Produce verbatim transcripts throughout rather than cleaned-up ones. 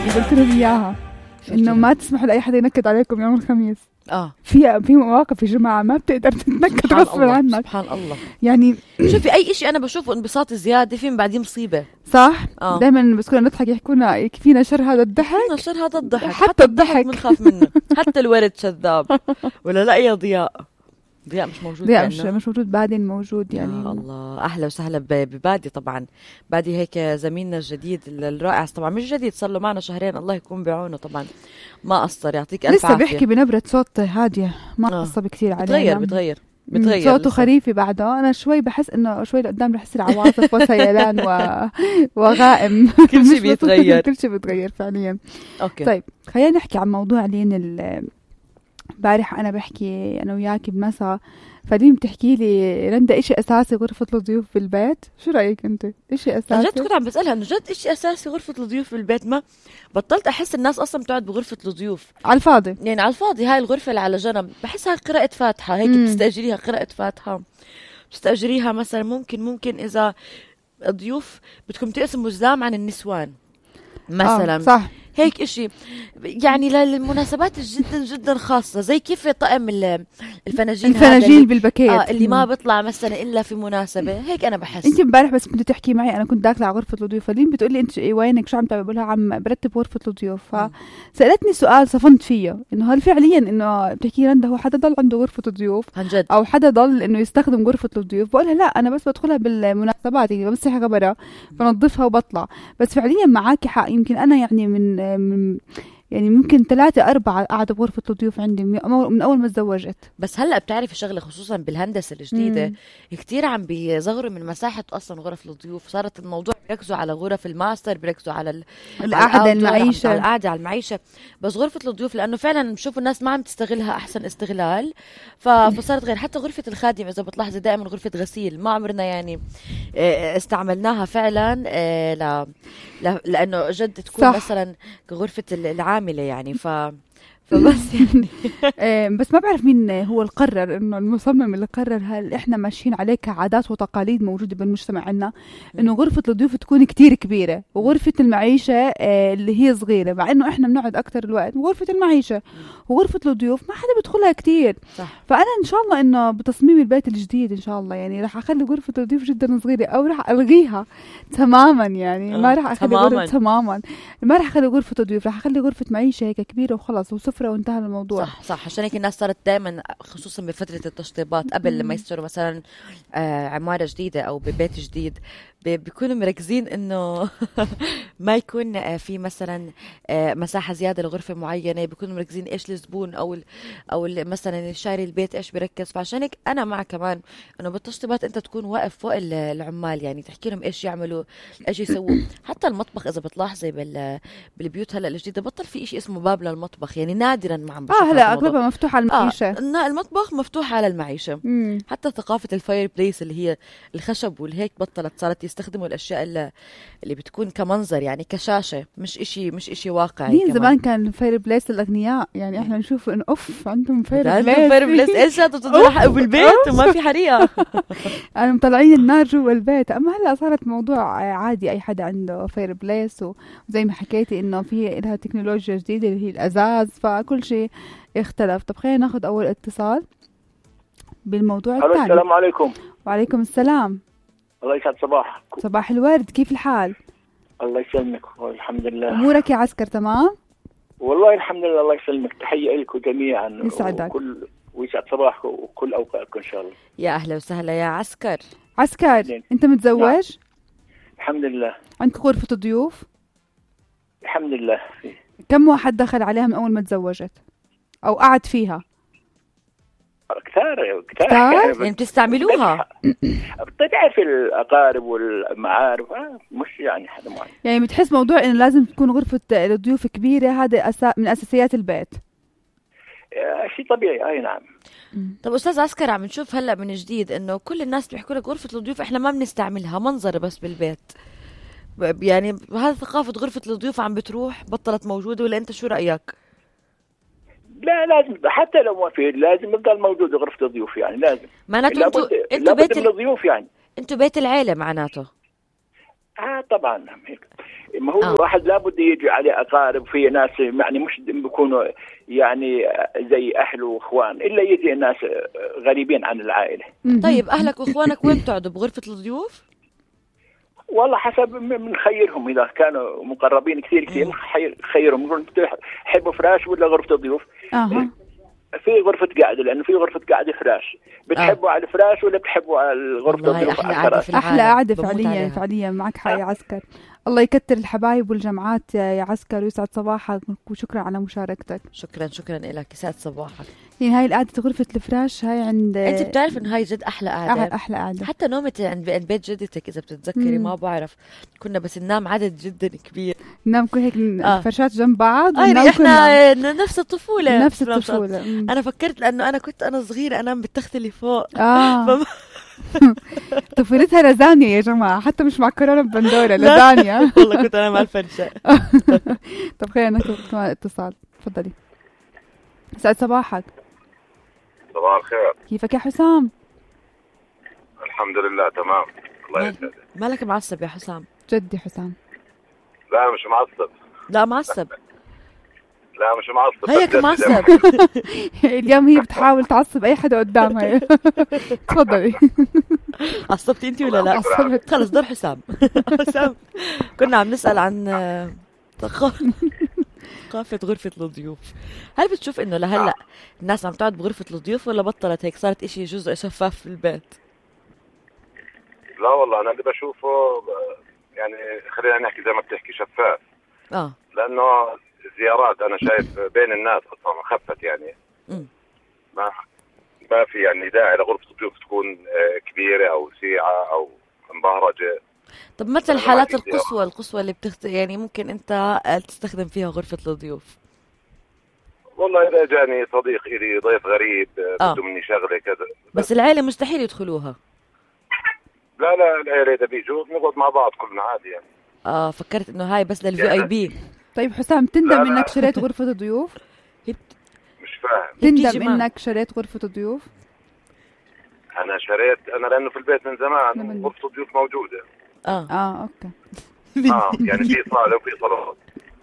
قلت لهم اياها انه ما تسمحوا لاي حدا ينكد عليكم يوم الخميس. اه في في مواقف يا جماعه ما بتقدر تتنكد غصب عنك. سبحان الله. يعني شوفي اي شيء انا بشوفه انبساط زياده في من بعديه مصيبه. صح. آه. دائما بس كنا نضحك يحكونا يكفينا شر هذا الضحك، يكفينا شر هذا الضحك، حتى, حتى الضحك بنخاف منه. حتى الورد كذاب ولا لا يا ضياء؟ ضياء مش موجود. ضياء مش, مش موجود. بعدين موجود يعني. آه الله اهلا وسهلا ببادي. طبعا بادي هيك زميلنا الجديد الرائع، طبعا مش جديد صار له معنا شهرين، الله يكون بعونه. طبعا ما قصر، يعطيك الف لسه عافيه. بيحكي بنبره صوت هاديه ما آه. قصب كثير علينا. بتغير بتغير بتغير صوته خريفي بعده. انا شوي بحس انه شوي لقدام رح يصير عواصف وسيلان و... وغائم. كل شيء بيتغير. كل شيء بيتغير فعليا. اوكي طيب خلينا نحكي عن موضوع لين البارح. انا بحكي انا وياكي بمسا، فديم بتحكي لي رندا إشي أساسي غرفة الضيوف في البيت. شو رأيك أنت؟ إشي أساسي؟ جد كنت عم بسألها إنه جد إشي أساسي غرفة الضيوف في البيت. ما بطلت أحس الناس أصلا بتقعد بغرفة الضيوف على الفاضي، يعني على الفاضي. هاي الغرفة اللي على جنب بحسها قراءة فاتحة هيك. مم. بتستأجريها قراءة فاتحة، بتستأجريها مثلا ممكن ممكن إذا الضيوف بدكم تقسموا زلام عن النسوان مثلا. آه صح. هيك إشي يعني للمناسبات جدا جدا خاصة، زي كيف طقم الفناجين الفناجين بالباكيت آه اللي ما بيطلع مثلا إلا في مناسبة. هيك أنا بحس. انت امبارح بس كنت تحكي معي، انا كنت داخله على غرفه الضيوف، فلين بتقول لي انت وينك شو عم تعمل؟ بقولها عم برتب غرفه الضيوف. فسالتني سؤال صفنت فيه، انه هل فعليا انه بتحكي رندا هو حدا ضل عنده غرفه الضيوف عن جد او حدا ضل انه يستخدم غرفه الضيوف؟ بقولها لا انا بس بدخلها بالمناسبات، يعني بمسح غبره بنظفها وبطلع. بس فعليا معاكي حق. يمكن انا يعني من, من يعني ممكن ثلاثة أربعة قاعدة بغرفة الضيوف عندي من أول ما تزوجت. بس هلأ بتعرفي شغلة خصوصا بالهندسة الجديدة كتير عم بيصغروا من مساحة أصلا غرف الضيوف. صارت الموضوع بيركزوا على غرف الماستر، بيركزوا على القعدة المعيشة، على القعدة على المعيشة. بس غرفة الضيوف لأنه فعلا بشوف الناس ما عم تستغلها أحسن استغلال، فصارت غير. حتى غرفة الخادم إذا بتلاحظي دائما غرفة غسيل ما عمرنا يعني استعملناها فعلا ل... لأنه جد تكون صح. مثلا كغرفة العاملة يعني. ف فبس يعني بس ما بعرف مين هو اللي قرر، انه المصمم اللي قرر هل احنا ماشيين عليه كعادات وتقاليد موجوده بالمجتمع عندنا، انه غرفه الضيوف تكون كتير كبيره وغرفه المعيشه اللي هي صغيره، مع انه احنا بنقعد اكثر الوقت بغرفه المعيشه وغرفه الضيوف ما حدا بيدخلها كتير. صح. فانا ان شاء الله انه بتصميم البيت الجديد ان شاء الله يعني راح اخلي غرفه الضيوف جدا صغيره او راح الغيها تماما. يعني ما راح اخلي تماما. غرفة تماما ما راح اخلي غرفه الضيوف، راح اخلي غرفه معيشه هيك كبيره وخلاص وسفره وانتهى الموضوع. صح صح. عشان هيك الناس صارت دائما خصوصا بفتره التشطيبات قبل لما يشتروا مثلا آه عماره جديده او ببيت جديد بيكونوا مركزين انه ما يكون في مثلا مساحه زياده لغرفه معينه. بيكونوا مركزين ايش الزبون او ال او ال مثلا شاري البيت ايش بيركز. فعشان هيك انا مع كمان انه بالتشطيبات انت تكون واقف فوق العمال، يعني تحكي لهم ايش يعملوا ايش يسووا. حتى المطبخ اذا بتلاحظي بال بالبيوت هلا الجديده بطل في شيء اسمه باب للمطبخ، يعني نادرا ما عم بشوف. اه هلا اغلبها مفتوحه على المعيشه. آه المطبخ مفتوح على المعيشه. مم. حتى ثقافه الفاير بليس اللي هي الخشب والهيك بطلت، صارت يستخدموا الاشياء اللي, اللي بتكون كمنظر يعني كشاشه، مش اشي مش اشي واقعي. مين زمان كان فاير بليس للاغنياء، يعني احنا نشوف انه اوف عندهم فاير بليس، عندهم فاير بليس ايش بتطلع بالبيت وما في حريقه. انا مطلعين النار جوا البيت. اما هلا صارت موضوع عادي اي حدا عنده فاير بليس، وزي ما حكيتي انه في لها تكنولوجيا جديده اللي هي الازاز، فكل شيء اختلف. طب خلينا ناخذ اول اتصال بالموضوع الثاني. السلام عليكم. وعليكم السلام. الله يسعد صباحك. صباح الورد، كيف الحال؟ الله يسلمك والحمد لله. امورك يا عسكر تمام؟ والله الحمد لله الله يسلمك. تحية لكم جميعا. يسعدك. وكل ويسعد صباحكم وكل اوقاتكم ان شاء الله. يا اهلا وسهلا يا عسكر. عسكر دين. انت متزوج؟ نعم. الحمد لله. عندك غرفة الضيوف؟ الحمد لله. كم واحد دخل عليها من اول ما تزوجت او قعد فيها؟ كثار كثار يعني بتستعملوها؟ بتعرف الأقارب والمعارف مش يعني حدا معين. يعني بتحس موضوع إنه لازم تكون غرفة الضيوف كبيرة، هذا أسا... من أساسيات البيت. شيء طبيعي. أي نعم. طب أستاذ عسكر عم نشوف هلا من جديد إنه كل الناس بيحكوا لك غرفة الضيوف إحنا ما بنستعملها، منظر بس بالبيت. يعني هذا ثقافة غرفة الضيوف عم بتروح بطلت موجودة، ولا أنت شو رأيك؟ لا لازم، حتى لو ما في لازم يبقى موجود غرفة الضيوف، يعني لازم. معناته انتوا انتوا بيت الضيوف يعني انتوا بيت العيلة معناته. اه طبعا هيك. ما هو آه. الواحد لابد يجي عليه اقارب، في ناس يعني مش بيكونوا يعني زي اهله واخوان، الا يجي ناس غريبين عن العائله. طيب اهلك واخوانك وين بتقعدوا؟ بغرفه الضيوف؟ والله حسب من خيرهم، اذا كانوا مقربين كثير كثير خيرهم، يقولون تحبوا فراش ولا غرفه الضيوف؟ اها في غرفة قعدة، لأنه في غرفة قعدة فراش. بتحبوا آه. على الفراش ولا بتحبوا على غرفة الضيوف؟ أحلى قعدة في العالم. أحلى قعدة فعليا فعليا معك حق يا عسكر. الله يكتر الحبايب والجمعات يا عسكر، ويسعد صباحك وشكرا على مشاركتك. شكرا شكرا لك، يسعد صباحك. يعني هاي القعدة غرفة الفراش هاي عند انت بتعرف انه هاي جد احلى قعدة. احلى قعدة. حتى نومتي عند بيت جدتك اذا بتتذكري، ما بعرف كنا بس ننام عدد جدا كبير، ننام كل هيك آه. فرشات جنب بعض. اي احنا نفس الطفولة نفس الطفولة. انا فكرت لانه انا كنت انا صغيرة انام بالتخت اللي فوق. اه طفولتها لازانيا يا جماعة، حتى مش مع كورونا ببندورة لازانيا. والله كنت انا مع الفرشة. طب خلينا ناخذ كمان اتصال، تفضلي. سعد صباحك. صباح الخير. كيفك يا حسام؟ الحمد لله تمام، الله يسعدك. مالك معصب يا حسام؟ جدي حسام. لا مش معصب. لا معصب. لا مش معصب. هيك معصب. اليوم هي بتحاول تعصب اي حدا قدامها. تفضلي. عصبتي انت ولا لا؟ عصبت. خلص دور حسام. حسام كنا عم نسأل عن ثقافة غرفة الضيوف. هل بتشوف انه لهلا الناس عم تقعد بغرفة الضيوف ولا بطلت هيك، صارت اشي جزء شفاف في البيت؟ لا والله انا اللي بشوفه يعني خلينا نحكي زي ما بتحكي شفاف. اه لانه الزيارات انا شايف بين الناس اصلا خفت يعني. م. ما ما في يعني داعي لغرفة الضيوف تكون كبيرة او سيعة او مبهرجة. طب متى الحالات القصوى القصوى اللي بتخت... يعني ممكن انت تستخدم فيها غرفة الضيوف؟ والله اذا جاني صديق الي ضيف غريب آه. بده مني شغله كذا. بس, بس العيلة مستحيل يدخلوها. لا لا العيلة اذا بيجوا نقعد مع بعض كلنا عادي يعني. اه فكرت انه هاي بس للفي اي بي. طيب حسام، تندم انك شريت غرفة الضيوف؟ مش فاهم. تندم انك شريت غرفة الضيوف؟ انا شريت انا لانه في البيت من زمان غرفة الضيوف موجودة. اه اه اوكي. اه يعني في صالة وفي صالات.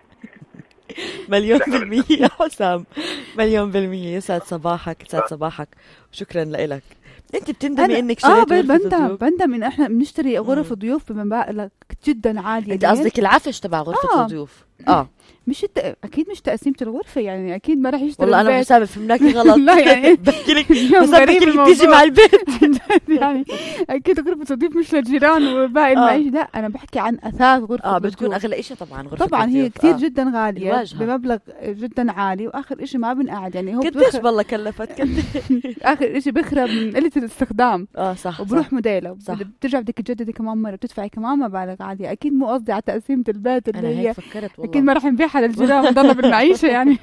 مليون بالمية يا حسام، مليون بالمية. يسعد صباحك، يسعد صباحك وشكرا لك. انت بتندمي انك شريت آه غرفة بندم الضيوف؟ بندم ان احنا بنشتري غرف ضيوف بمبالغ جدا عالية. انت قصدك العفش تبع غرفة آه. الضيوف؟ اه مش الت... اكيد مش تقسيمة الغرفة، يعني اكيد ما راح يشتري. والله انا حسابي فهمناكي غلط. لا يعني بحكي لك حسابك اللي بتيجي مع البيت. يعني اكيد غرفة الضيوف مش للجيران وباقي المعيش. لا انا بحكي عن اثاث غرفة اه بتكون اغلى شيء طبعا غرفة طبعا الضيوف. هي كثير آه. جدا غالية الواجهة. بمبلغ جدا عالي، واخر شيء ما بنقعد يعني هو قديش والله كلفت قديش؟ اخر شيء بخرب من قلة الاستخدام. اه صح وبروح صح. موديله صح. بترجع بدك تجددي كمان مرة بتدفعي كمان مبالغ عالية. اكيد مو قصدي على تقسيمة البيت اللي انا هي هيك فكرت والله. اكيد ما راح نبيعها للجيران ونضلنا بالمعيشة يعني.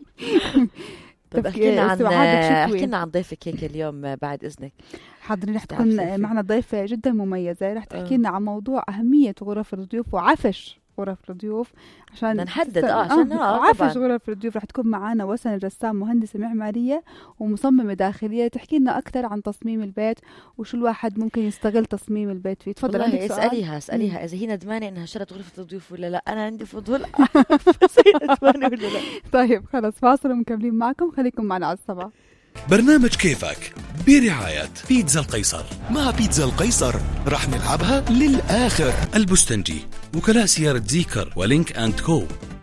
طب احكي لنا عن احكي لنا عن ضيفك هيك اليوم بعد اذنك. حاضرين، رح تكون معنا ضيفة جدا مميزة، رح تحكي لنا عن موضوع أهمية غرف الضيوف وعفش غرف الضيوف عشان نحدد اه عشان اه عفش غرف الضيوف. رح تكون معنا وسن الرسام، مهندسة معمارية ومصممة داخلية، تحكي لنا أكثر عن تصميم البيت وشو الواحد ممكن يستغل تصميم البيت فيه. تفضل. عندك سؤال؟ اسأليها اسأليها إذا هي ندمانة إنها شرت غرفة الضيوف ولا لا. أنا عندي فضول أعرف هي ندمانة ولا لا. طيب خلص فاصل ومكملين معكم، خليكم معنا على الصباح. برنامج كيفك برعاية بيتزا القيصر. مع بيتزا القيصر راح نلعبها للآخر. البستنجي، وكلاء سيارة زيكر ولينك أند كو.